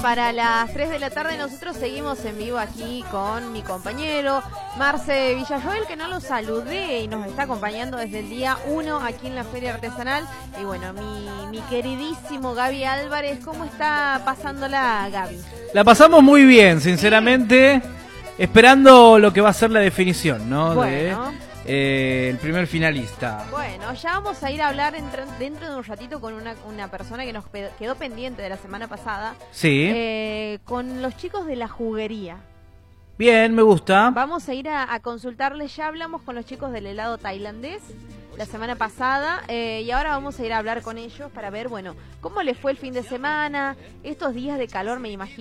para las 3 de la tarde. Nosotros seguimos en vivo aquí con mi compañero Marce Villajoel, que no lo saludé y nos está acompañando desde el día 1 aquí en la Feria Artesanal. Y bueno, mi queridísimo Gaby Álvarez, ¿cómo está pasándola, Gaby? La pasamos muy bien, sinceramente, esperando lo que va a ser la definición, ¿no? Bueno. El primer finalista. Bueno, ya vamos a ir a hablar dentro de un ratito con una persona que nos quedó pendiente de la semana pasada. Sí. Con los chicos de la juguería. Bien, me gusta. Vamos a ir a consultarles. Ya hablamos con los chicos del helado tailandés la semana pasada y ahora vamos a ir a hablar con ellos para ver, bueno, cómo les fue el fin de semana, estos días de calor, me imagino.